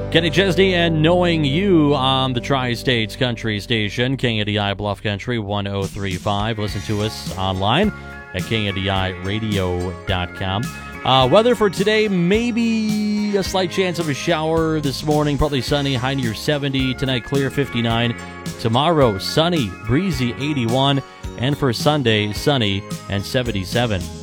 Kenny Chesney and Knowing You on the Tri-States Country Station, KNDI Bluff Country 1035. Listen to us online at KNDIRadio.com. Weather for today, maybe a slight chance of a shower this morning. Partly sunny, high near 70. Tonight, clear, 59. Tomorrow, sunny, breezy, 81. And for Sunday, sunny and 77.